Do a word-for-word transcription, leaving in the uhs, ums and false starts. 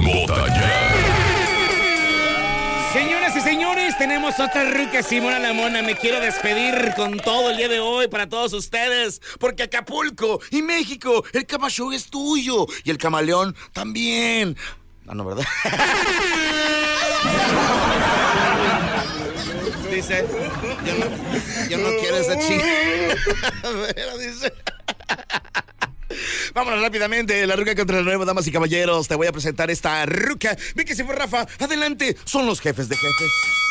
Vota ya. Señoras y señores, tenemos otra ruca, Simona la Mona. Me quiero despedir con todo el día de hoy para todos ustedes, porque Acapulco y México, el Cama Show es tuyo y el Camaleón también. No, no, ¿verdad? Dice, yo no, yo no quiero esa chica. Pero dice... Vámonos rápidamente, la ruca contra la nueva, damas y caballeros. Te voy a presentar esta ruca. Ve que se fue Rafa. Adelante, son los jefes de jefes.